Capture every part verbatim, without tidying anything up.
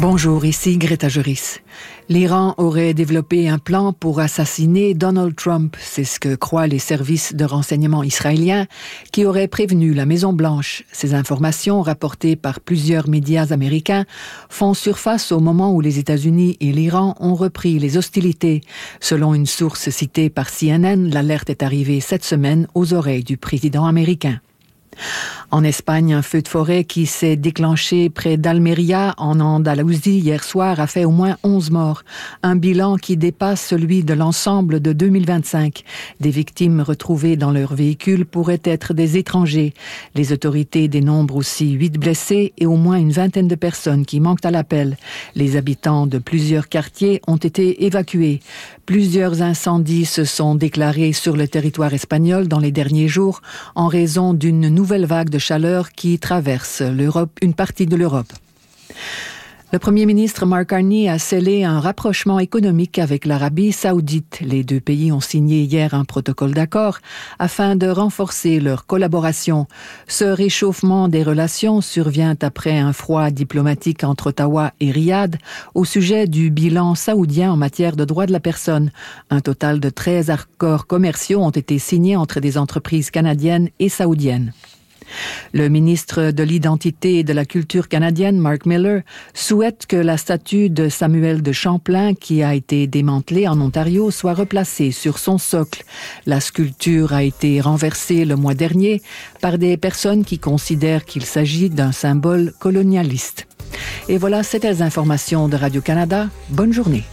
Bonjour, ici Greta Juris. L'Iran aurait développé un plan pour assassiner Donald Trump. C'est ce que croient les services de renseignement israéliens qui auraient prévenu la Maison-Blanche. Ces informations, rapportées par plusieurs médias américains, font surface au moment où les États-Unis et l'Iran ont repris les hostilités. Selon une source citée par C N N, l'alerte est arrivée cette semaine aux oreilles du président américain. En Espagne, un feu de forêt qui s'est déclenché près d'Almeria, en Andalousie, hier soir, a fait au moins onze morts. Un bilan qui dépasse celui de l'ensemble de deux mille vingt-cinq. Des victimes retrouvées dans leur véhicule pourraient être des étrangers. Les autorités dénombrent aussi huit blessés et au moins une vingtaine de personnes qui manquent à l'appel. Les habitants de plusieurs quartiers ont été évacués. Plusieurs incendies se sont déclarés sur le territoire espagnol dans les derniers jours en raison d'une nouvelle vague de chaleur qui traverse l'Europe, une partie de l'Europe. Le Premier ministre Mark Carney a scellé un rapprochement économique avec l'Arabie saoudite. Les deux pays ont signé hier un protocole d'accord afin de renforcer leur collaboration. Ce réchauffement des relations survient après un froid diplomatique entre Ottawa et Riyad au sujet du bilan saoudien en matière de droits de la personne. Un total de treize accords commerciaux ont été signés entre des entreprises canadiennes et saoudiennes. Le ministre de l'Identité et de la Culture canadienne, Mark Miller, souhaite que la statue de Samuel de Champlain, qui a été démantelée en Ontario, soit replacée sur son socle. La sculpture a été renversée le mois dernier par des personnes qui considèrent qu'il s'agit d'un symbole colonialiste. Et voilà, c'était les informations de Radio-Canada. Bonne journée.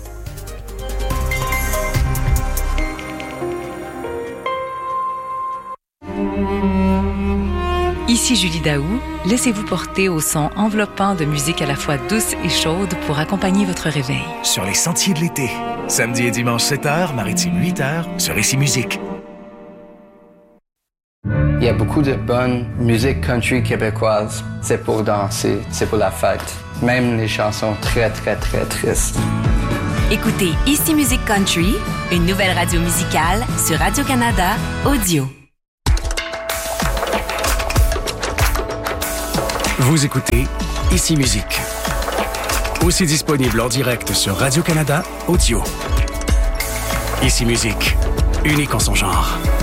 Ici Julie Daou, laissez-vous porter au son enveloppant de musique à la fois douce et chaude pour accompagner votre réveil. Sur les sentiers de l'été, samedi et dimanche sept heures, maritime huit heures, sur Ici Musique. Il y a beaucoup de bonne musique country québécoise. C'est pour danser, c'est pour la fête. Même les chansons très, très, très tristes. Écoutez Ici Musique Country, une nouvelle radio musicale sur Radio-Canada Audio. Vous écoutez Ici Musique. Aussi disponible en direct sur Radio-Canada Audio. Ici Musique, unique en son genre.